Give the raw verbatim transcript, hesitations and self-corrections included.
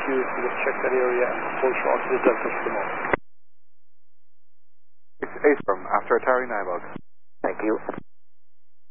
you to just check that area and pull short to the delta for the moment. It's eight from after Atari Nybog. Thank you.